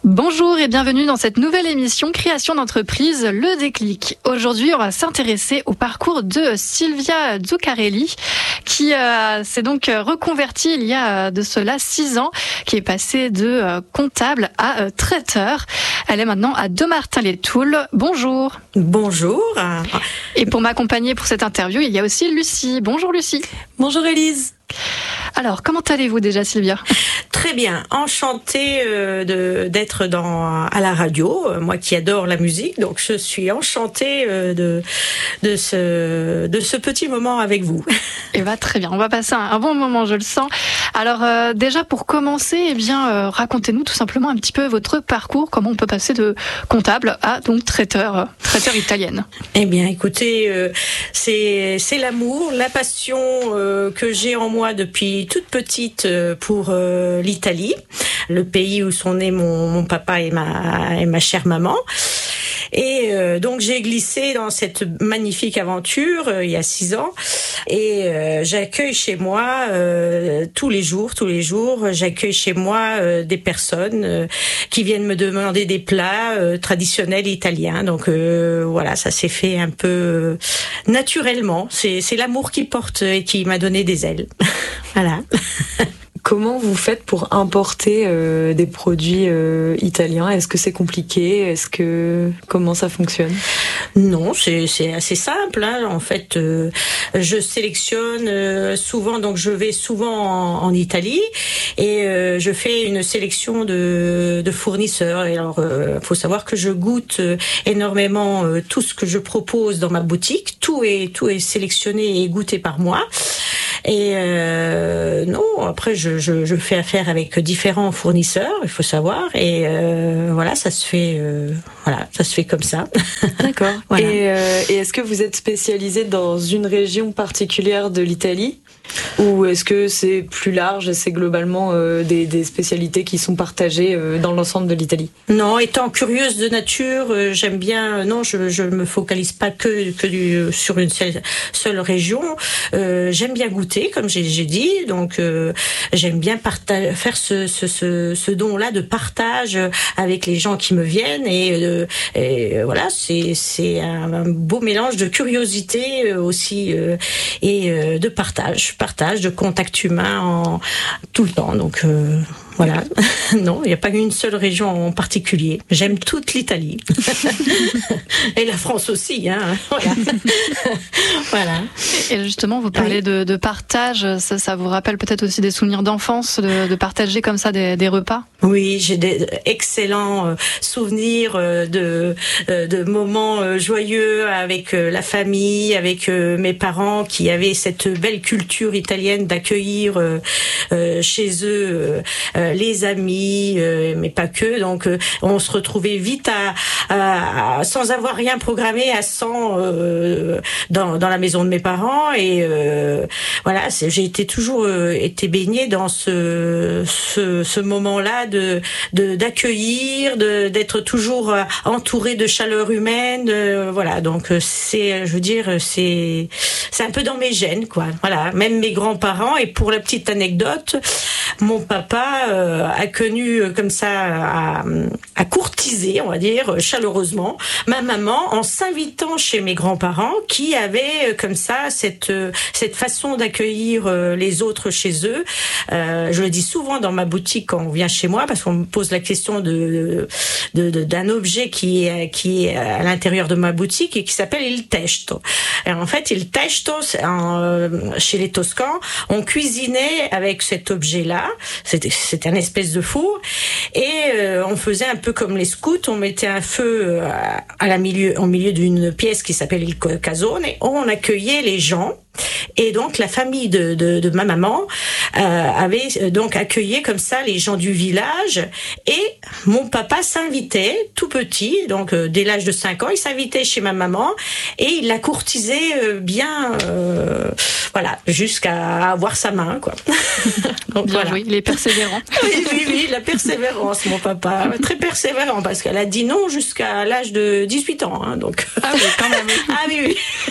Bonjour et bienvenue dans cette nouvelle émission Création d'entreprise, le déclic. Aujourd'hui, on va s'intéresser au parcours de Silvia Zuccarelli qui s'est donc reconvertie il y a de cela 6 ans, qui est passée de comptable à traiteur. Elle est maintenant à Dommartin-les-Toules. Bonjour. Bonjour. Et pour m'accompagner pour cette interview, il y a aussi Lucie. Bonjour Lucie. Bonjour Élise. Alors, comment allez-vous déjà, Silvia ? Très bien, enchantée d'être à la radio, moi qui adore la musique, donc je suis enchantée de ce petit moment avec vous. Et très bien, on va passer un bon moment, je le sens. Alors déjà pour commencer, racontez-nous tout simplement un petit peu votre parcours, comment on peut passer de comptable à donc traiteur italienne. Eh bien, écoutez, c'est l'amour, la passion que j'ai en moi depuis toute petite pour l'Italie, le pays où sont nés mon papa et ma chère maman. Et donc j'ai glissé dans cette magnifique aventure il y a 6 ans et j'accueille chez moi tous les jours, j'accueille chez moi des personnes qui viennent me demander des plats traditionnels italiens. Donc voilà, ça s'est fait un peu naturellement. C'est l'amour qui porte et qui m'a donné des ailes. Voilà. Comment vous faites pour importer des produits italiens ? Est-ce que c'est compliqué ? Comment ça fonctionne ? Non, c'est assez simple. En fait, je sélectionne souvent. Donc, je vais souvent en Italie et je fais une sélection de fournisseurs. Et alors, faut savoir que je goûte énormément tout ce que je propose dans ma boutique. Tout est sélectionné et goûté par moi. Et non, après je fais affaire avec différents fournisseurs, il faut savoir, et voilà, ça se fait comme ça. D'accord. Voilà. Et est-ce que vous êtes spécialisé dans une région particulière de l'Italie, ou est-ce que c'est plus large et c'est globalement des spécialités qui sont partagées dans l'ensemble de l'Italie ? Non, étant curieuse de nature, j'aime bien. Non, je me focalise pas sur une seule région. J'aime bien goûter, comme j'ai dit. Donc, j'aime bien faire ce don-là de partage avec les gens qui me viennent. Et voilà, c'est un beau mélange de curiosité aussi et de partage, de contact humain tout le temps. Donc voilà. Non, il n'y a pas une seule région en particulier. J'aime toute l'Italie. Et la France aussi, hein. Voilà. Voilà. Et justement, vous parlez de partage. Ça vous rappelle peut-être aussi des souvenirs d'enfance, de partager comme ça des repas ? Oui, j'ai des excellents souvenirs de moments joyeux avec la famille, avec mes parents qui avaient cette belle culture italienne d'accueillir chez eux les amis, mais pas que. Donc, on se retrouvait vite sans avoir rien programmé à 100 dans la maison de mes parents. Et voilà, j'ai toujours été baignée dans ce moment-là d'accueillir, d'être toujours entourée de chaleur humaine. Voilà, donc c'est un peu dans mes gènes, quoi. Voilà, même mes grands-parents. Et pour la petite anecdote, mon papa a connu comme ça à courtiser, on va dire, chaleureusement, ma maman en s'invitant chez mes grands-parents qui avaient comme ça cette façon d'accueillir les autres chez eux. Je le dis souvent dans ma boutique quand on vient chez moi parce qu'on me pose la question d'un objet qui est à l'intérieur de ma boutique et qui s'appelle il testo. Et en fait, il testo, chez les Toscans, on cuisinait avec cet objet-là. C'était un espèce de four et on faisait un peu comme les scouts, on mettait un feu au milieu d'une pièce qui s'appelle il casone et on accueillait les gens. Et donc la famille de ma maman avait donc accueilli comme ça les gens du village et mon papa s'invitait tout petit, donc dès l'âge de 5 ans, il s'invitait chez ma maman et il la courtisait bien, voilà, jusqu'à avoir sa main, quoi. Donc bien voilà. Oui, il est persévérant. Oui, la persévérance. persévérance, mon papa, très persévérant, parce qu'elle a dit non jusqu'à l'âge de 18 ans. Hein, donc. Ah oui, quand même. Ah oui.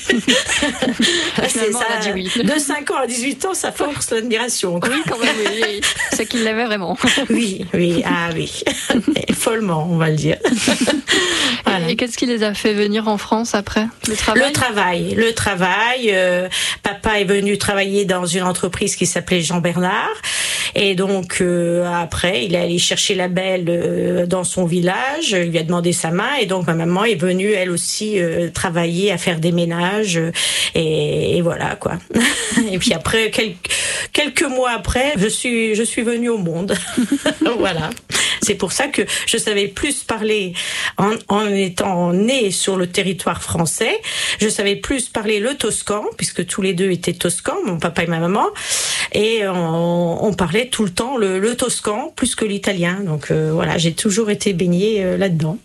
Finalement, ça, elle a dit oui. De 5 ans à 18 ans, ça force l'admiration. Oui, quand même, oui. C'est qu'il l'avait vraiment. Oui, ah oui. Et follement, on va le dire. Voilà. Et qu'est-ce qui les a fait venir en France après? Le travail. Le travail. Papa est venu travailler dans une entreprise qui s'appelait Jean Bernard. Et donc après, il est allé chercher la belle dans son village. Il lui a demandé sa main. Et donc ma maman est venue, elle aussi, travailler à faire des ménages. Et voilà quoi. Et puis après, quelques mois après, je suis venue au monde. Voilà. C'est pour ça que je savais plus parler en étant née sur le territoire français. Je savais plus parler le toscan, puisque tous les deux étaient toscans, mon papa et ma maman. Et on parlait tout le temps le toscan plus que l'italien. Donc voilà, j'ai toujours été baignée là-dedans.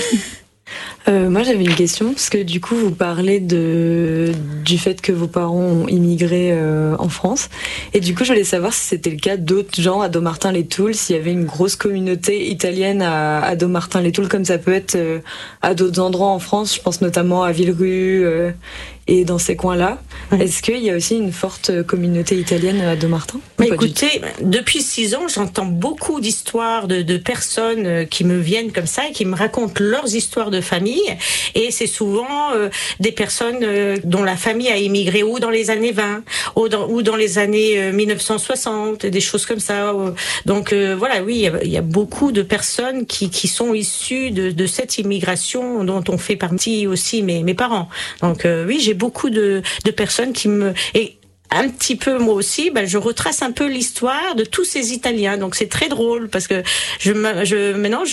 Moi j'avais une question, parce que du coup vous parlez du fait que vos parents ont immigré en France, et du coup je voulais savoir si c'était le cas d'autres gens à Dommartin-les-Toules, s'il y avait une grosse communauté italienne à Dommartin-les-Toules, comme ça peut être à d'autres endroits en France, je pense notamment à Villerue et dans ces coins-là. Ouais. Est-ce qu'il y a aussi une forte communauté italienne à Dommartin? Écoutez, depuis 6 ans, j'entends beaucoup d'histoires de personnes qui me viennent comme ça et qui me racontent leurs histoires de famille. Et c'est souvent des personnes dont la famille a immigré ou dans les années 20 ou dans les années 1960, des choses comme ça. Donc voilà, oui, il y a beaucoup de personnes qui sont issues de cette immigration dont on fait partie aussi mes parents. Donc oui, j'ai beaucoup de personnes qui me... Et un petit peu moi aussi, je retrace un peu l'histoire de tous ces Italiens. Donc c'est très drôle parce que maintenant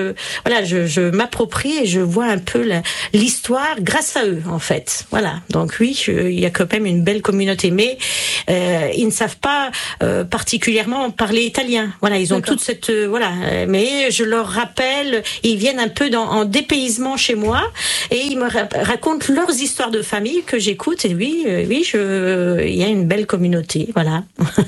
je m'approprie et je vois un peu l'histoire grâce à eux en fait. Voilà. Donc oui, il y a quand même une belle communauté, mais ils ne savent pas particulièrement parler italien. Voilà, ils ont toute cette mais je leur rappelle, ils viennent un peu en dépaysement chez moi et ils me racontent leurs histoires de famille que j'écoute et oui, il y a une belle communauté, voilà.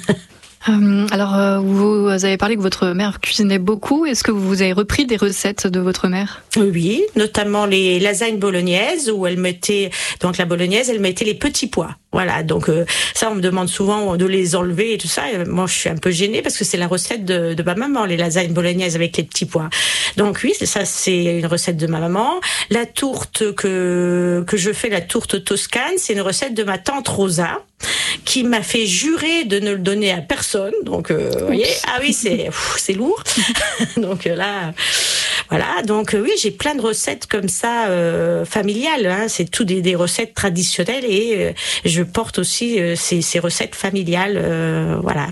Alors, vous avez parlé que votre mère cuisinait beaucoup. Est-ce que vous avez repris des recettes de votre mère? Oui, notamment les lasagnes bolognaises où elle mettait, donc la bolognaise, elle mettait les petits pois. Voilà, donc ça, on me demande souvent de les enlever et tout ça. Et moi, je suis un peu gênée parce que c'est la recette de ma maman, les lasagnes bolognaises avec les petits pois. Donc oui, ça, c'est une recette de ma maman. La tourte que je fais, la tourte toscane, c'est une recette de ma tante Rosa, qui m'a fait jurer de ne le donner à personne. Donc, vous voyez, ah oui, c'est lourd. Donc là, voilà. Donc oui, j'ai plein de recettes comme ça familiales. Hein. C'est tout des recettes traditionnelles et je porte aussi ces recettes familiales. Voilà.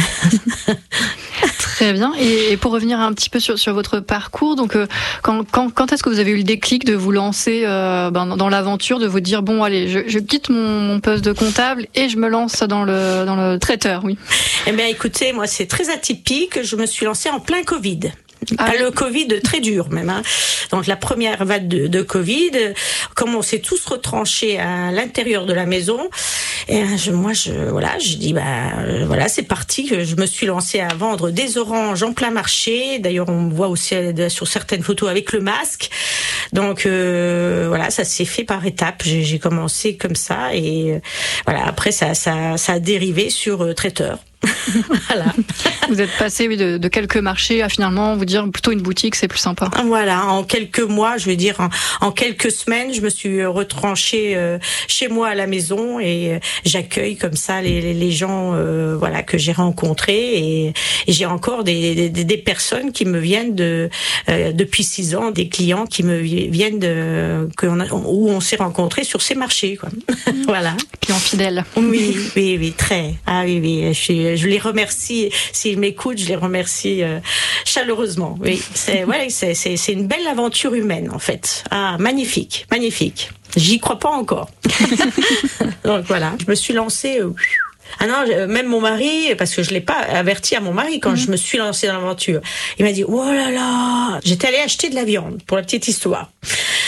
Très bien. Et pour revenir un petit peu sur votre parcours, donc quand est-ce que vous avez eu le déclic de vous lancer dans l'aventure, de vous dire bon allez, je quitte mon poste de comptable et je me lance dans le traiteur, oui. Eh bien écoutez, moi c'est très atypique. Je me suis lancée en plein Covid. Le Covid très dur même. Hein. Donc la première vague de Covid, comme on s'est tous retranchés à l'intérieur de la maison, et je dis voilà, c'est parti. Je me suis lancée à vendre des oranges en plein marché. D'ailleurs, on me voit aussi sur certaines photos avec le masque. Donc voilà, ça s'est fait par étapes. J'ai commencé comme ça et voilà. Après ça a dérivé sur traiteur. Voilà. Vous êtes passé de quelques marchés à finalement vous dire plutôt une boutique, c'est plus sympa. Voilà, en quelques mois, je veux dire en quelques semaines, je me suis retranchée chez moi à la maison et j'accueille comme ça les gens voilà que j'ai rencontrés et j'ai encore des personnes qui me viennent depuis 6 ans, des clients qui me viennent où on s'est rencontrés sur ces marchés quoi. Voilà. Clients fidèles. Oui, très. Ah oui, je les remercie. S'ils m'écoutent, je les remercie chaleureusement. Oui, c'est une belle aventure humaine en fait. Ah, magnifique. J'y crois pas encore. Donc voilà, je me suis lancée. Ah non, même mon mari, parce que je l'ai pas averti à mon mari quand je me suis lancée dans l'aventure. Il m'a dit oh là là, j'étais allée acheter de la viande pour la petite histoire.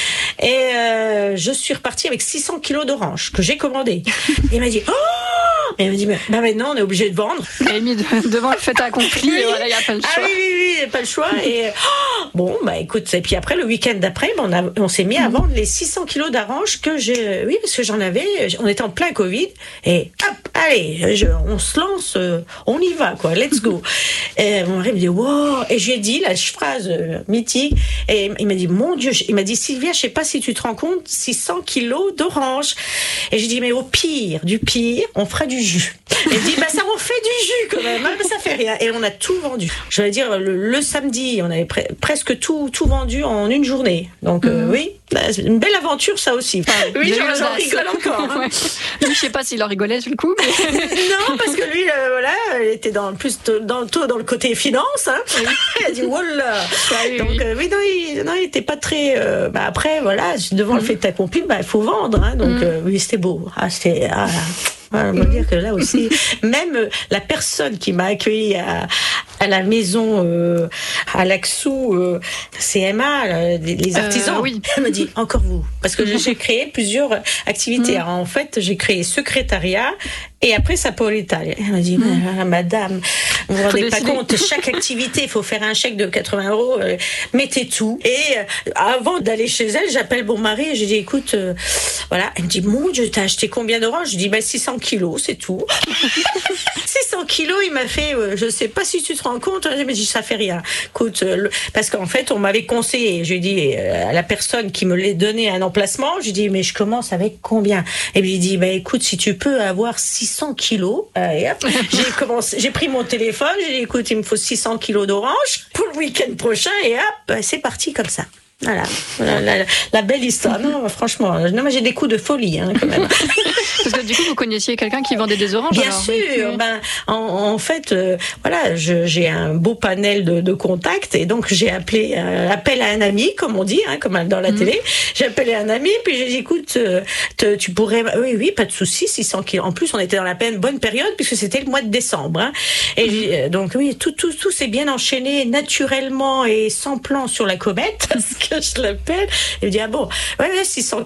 Et je suis repartie avec 600 kilos d'oranges que j'ai commandées. Il m'a dit oh Et elle me dit, bah maintenant, on est obligé de vendre. Elle est mis devant le fait accompli, et voilà, il n'y a pas le choix. Ah oui, pas le choix. Et bon, bah écoute, et puis après, le week-end d'après, on s'est mis à vendre les 600 kilos d'oranges que j'ai. Oui, parce que j'en avais, on était en plein Covid. Et hop, allez, on se lance, on y va, quoi, let's go. Et mon mari me dit, wow. Et j'ai dit la phrase mythique. Et il m'a dit, mon Dieu, il m'a dit, Sylvia, je sais pas si tu te rends compte, 600 kilos d'oranges. Et j'ai dit, mais au pire, du pire, on fera du jus. Et il dit, bah ça on fait du jus quand même, hein, mais ça fait rien. Et on a tout vendu. Je vais dire, le samedi, on avait presque tout vendu en une journée. Donc oui, c'est une belle aventure ça aussi. Oui, j'en rigole encore. Hein. Ouais. Lui, je sais pas s'il en rigolait sur le coup. Mais... non, parce que lui, voilà, il était dans le côté finance. Hein. Oui. Il a dit, voilà. Donc oui, non, il était pas très. Après, voilà, devant le fait accompli, il faut vendre. Hein, donc oui, c'était beau. On va dire que là aussi, même la personne qui m'a accueilli à la maison à Laxou, CMA, les artisans, elle me dit encore vous, parce que j'ai créé plusieurs activités. Alors, en fait, j'ai créé secrétariat et après Sapolita. Elle m'a dit, madame, vous vous rendez pas compte, chaque activité, il faut faire un chèque de 80 €, mettez tout. Et avant d'aller chez elle, j'appelle mon mari et j'ai dit, écoute, voilà. Elle me dit, mon Dieu, t'as acheté combien d'oranges? Je dis, 600 kilos, c'est tout. 600 kilos, il m'a fait, je sais pas si tu te rends compte, je me dis, ça fait rien. Écoute, parce qu'en fait, on m'avait conseillé, je lui ai dit, à la personne qui me l'a donné un emplacement, je lui ai dit, mais je commence avec combien? Et puis il dit, écoute, si tu peux avoir 600 kilos, et hop, j'ai pris mon téléphone, j'ai dit, écoute, il me faut 600 kilos d'oranges pour le week-end prochain, et hop, c'est parti comme ça. Voilà, la belle histoire. Non, franchement, moi j'ai des coups de folie, hein, quand même. Parce que du coup, vous connaissiez quelqu'un qui vendait des oranges? Bien sûr. En fait, voilà, j'ai un beau panel de contacts et donc j'ai appelé appel à un ami, comme on dit, hein, comme dans la télé. J'ai appelé un ami puis j'ai dit, écoute, tu pourrais, oui, pas de souci, 600 kilos. En plus, on était dans la bonne période puisque c'était le mois de décembre. Hein. Et donc oui, tout s'est bien enchaîné naturellement et sans plan sur la comète. Que je l'appelle, et me dit, ah bon, ouais, 600